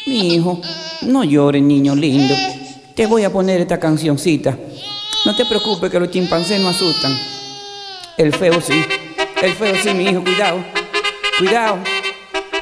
Mi hijo, no llores, niño lindo. Te voy a poner esta cancioncita. No te preocupes que los chimpancés no asustan. El feo sí, mi hijo, cuidado, cuidado.